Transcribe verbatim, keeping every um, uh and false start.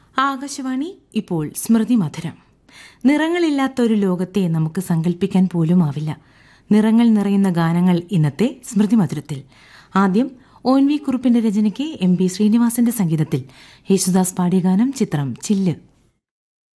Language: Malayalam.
ആകാശവാണി ഇപ്പോൾ സ്മൃതി മധുരം. നിറങ്ങളില്ലാത്തൊരു ലോകത്തെ നമുക്ക് സങ്കല്പിക്കാൻ പോലുമാവില്ല. നിറങ്ങൾ നിറയുന്ന ഗാനങ്ങൾ ഇന്നത്തെ സ്മൃതി മധുരത്തിൽ. ആദ്യം O N V കുറുപ്പിന്റെ രചനയ്ക്ക് M B ശ്രീനിവാസന്റെ സംഗീതത്തിൽ യേശുദാസ് പാടിയ ഗാനം, ചിത്രം ചില്ല്.